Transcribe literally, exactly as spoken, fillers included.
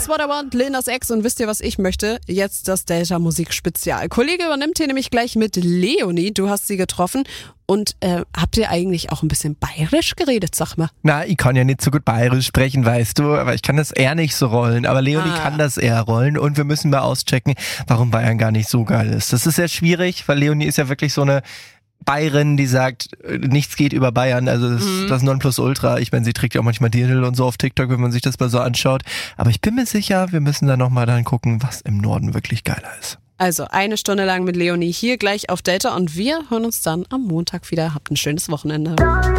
That's What I Want, Lil Nas X und wisst ihr, was ich möchte? Jetzt das Delta-Musik-Spezial. Kollege übernimmt hier nämlich gleich mit Leonie. Du hast sie getroffen. Und äh, habt ihr eigentlich auch ein bisschen bayerisch geredet, sag mal? Na, ich kann ja nicht so gut bayerisch sprechen, weißt du, aber ich kann das eher nicht so rollen. Aber Leonie ah. kann das eher rollen und wir müssen mal auschecken, warum Bayern gar nicht so geil ist. Das ist sehr schwierig, weil Leonie ist ja wirklich so eine Bayerin, die sagt, nichts geht über Bayern, also das, mhm. das Nonplusultra. Ich meine, sie trägt ja auch manchmal Dirndl und so auf TikTok, wenn man sich das mal so anschaut. Aber ich bin mir sicher, wir müssen da nochmal dann gucken, was im Norden wirklich geiler ist. Also eine Stunde lang mit Leonie hier gleich auf Delta und wir hören uns dann am Montag wieder. Habt ein schönes Wochenende.